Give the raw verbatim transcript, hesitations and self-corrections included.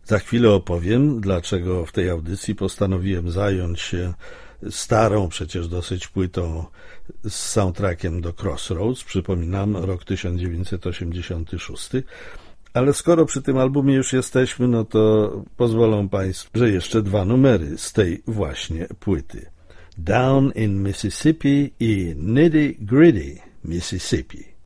Za chwilę opowiem, dlaczego w tej audycji postanowiłem zająć się starą przecież dosyć płytą z soundtrackiem do Crossroads. Przypominam, rok tysiąc dziewięćset osiemdziesiąty szósty. Ale skoro przy tym albumie już jesteśmy, no to pozwolą Państwo, że jeszcze dwa numery z tej właśnie płyty. Down in Mississippi i Nitty Gritty Mississippi.